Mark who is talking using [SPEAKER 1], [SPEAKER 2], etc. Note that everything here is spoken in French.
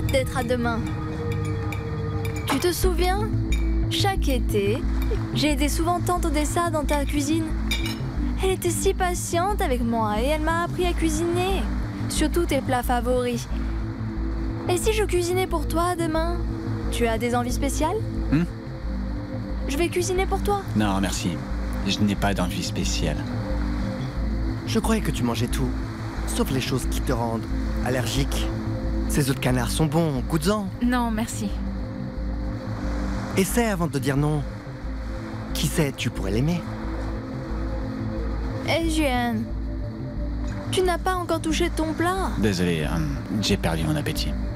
[SPEAKER 1] hâte d'être à demain. Tu te souviens? Chaque été, j'ai aidé souvent tante Odessa dans ta cuisine. Elle était si patiente avec moi et elle m'a appris à cuisiner. Surtout tes plats favoris. Et si je cuisinais pour toi demain? Tu as des envies spéciales? Je vais cuisiner pour toi.
[SPEAKER 2] Non, merci. Je n'ai pas d'envie spéciale.
[SPEAKER 3] Je croyais que tu mangeais tout, sauf les choses qui te rendent allergique. Ces œufs de canard sont bons, goûte-en.
[SPEAKER 4] Non, merci.
[SPEAKER 3] Essaie avant de dire non. Qui sait, tu pourrais l'aimer.
[SPEAKER 1] Eh, Juan, tu n'as pas encore touché ton plat.
[SPEAKER 2] Désolé, j'ai perdu mon appétit.